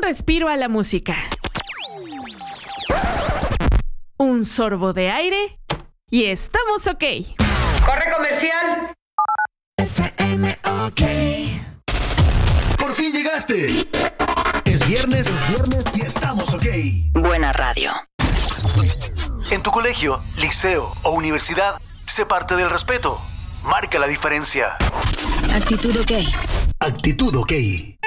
respiro a la música. Un sorbo de aire y estamos ok. ¡Corre comercial! FM OK. ¡Por fin llegaste! Es viernes y estamos ok. Buena radio. En tu colegio, liceo o universidad, sé parte del respeto. Marca la diferencia. Actitud OK. Actitud OK.